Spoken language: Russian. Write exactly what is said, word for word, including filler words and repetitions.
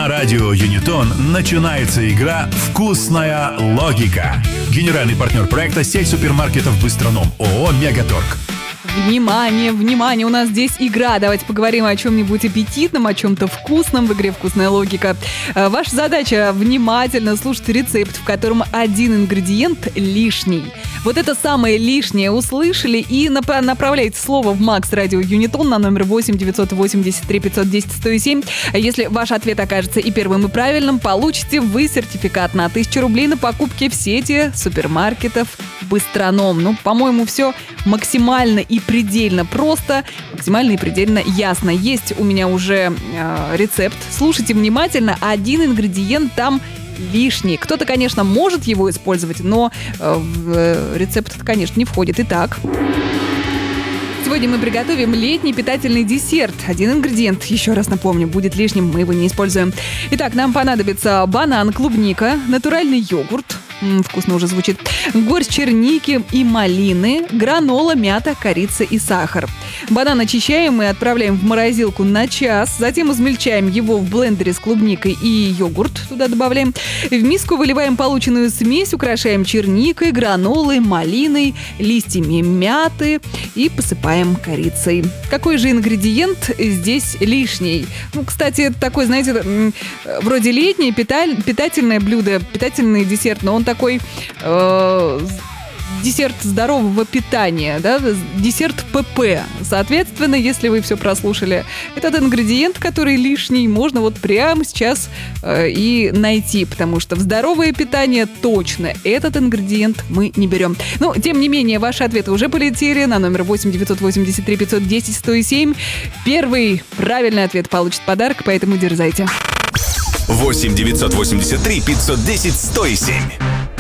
На радио Юнитон начинается игра «Вкусная логика». Генеральный партнер проекта — сеть супермаркетов «Быстроном» ООО «Мегаторг». Внимание, внимание, у нас здесь игра. Давайте поговорим о чем-нибудь аппетитном, о чем-то вкусном в игре «Вкусная логика». Ваша задача — внимательно слушать рецепт, в котором один ингредиент лишний. Вот это самое лишнее услышали и нап- направляйте слово в Макс Радио Юнитон на номер восемь девятьсот восемьдесят три пятьсот десять сто семь. А если ваш ответ окажется и первым, и правильным, получите вы сертификат на тысячу рублей на покупки в сети супермаркетов «Быстроном». Ну, по-моему, все максимально и предельно просто, максимально и предельно ясно. Есть у меня уже э, рецепт. Слушайте внимательно. Один ингредиент там лишний. Кто-то, конечно, может его использовать, но э, в э, рецепт это, конечно, не входит. Итак, сегодня мы приготовим летний питательный десерт. Один ингредиент, еще раз напомню, будет лишним, мы его не используем. Итак, нам понадобится банан, клубника, натуральный йогурт. М-м, вкусно уже звучит. Горсть черники и малины, гранола, мята, корица и сахар. Банан очищаем и отправляем в морозилку на час. Затем измельчаем его в блендере с клубникой и йогурт. Туда добавляем. В миску выливаем полученную смесь, украшаем черникой, гранолой, малиной, листьями мяты и посыпаем корицей. Какой же ингредиент здесь лишний? Ну, кстати, такой, знаете, вроде летнее питаль, питательное блюдо, питательный десерт, но он такой э, десерт здорового питания, да, десерт ПП. Соответственно, если вы все прослушали, этот ингредиент, который лишний, можно вот прямо сейчас э, и найти, потому что в здоровое питание точно этот ингредиент мы не берем. Но, тем не менее, ваши ответы уже полетели на номер восемь девятьсот восемьдесят три пятьсот десять сто семь. Первый правильный ответ получит подарок, поэтому дерзайте. восемь девятьсот восемьдесят три пятьсот десять сто семь.